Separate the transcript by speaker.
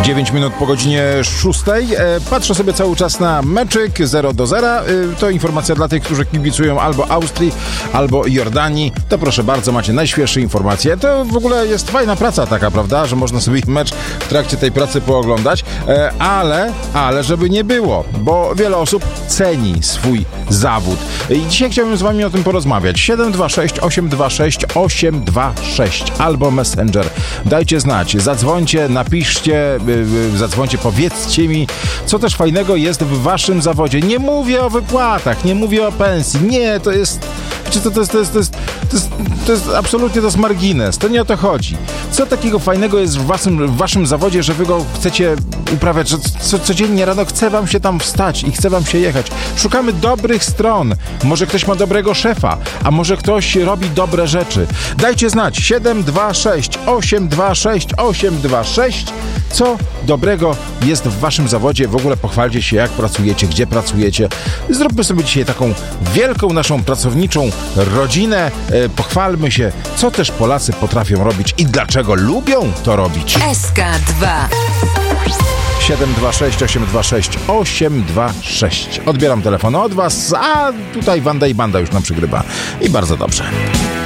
Speaker 1: 9 minut po godzinie 6. Patrzę sobie cały czas na meczyk 0-0. To informacja dla tych, którzy kibicują albo Austrii, albo Jordanii. To proszę bardzo, macie najświeższe informacje. To w ogóle jest fajna praca taka, prawda, że można sobie mecz w trakcie tej pracy pooglądać. Ale żeby nie było, bo wiele osób ceni swój zawód. I dzisiaj chciałbym z wami o tym porozmawiać. 726 826 826 albo Messenger. Dajcie znać, zadzwońcie, napiszcie, zadzwońcie, powiedzcie mi, co też fajnego jest w waszym zawodzie. Nie mówię o wypłatach, nie mówię o pensji. Nie, to jest absolutnie to jest margines. To nie o to chodzi. Co takiego fajnego jest w waszym zawodzie, że wy go chcecie uprawiać, że codziennie rano chce wam się tam wstać i chce wam się jechać. Szukamy dobrych stron. Może ktoś ma dobrego szefa, a może ktoś robi dobre rzeczy. Dajcie znać. 726 826 826. Co dobrego jest w waszym zawodzie? W ogóle pochwalcie się, jak pracujecie, gdzie pracujecie. Zróbmy sobie dzisiaj taką wielką naszą pracowniczą rodzinę. Pochwalmy się, co też Polacy potrafią robić i dlaczego lubią to robić.
Speaker 2: SK2
Speaker 1: 726 826 826. Odbieram telefon od was, a tutaj Wanda i Banda już nam przygrywa. I bardzo dobrze.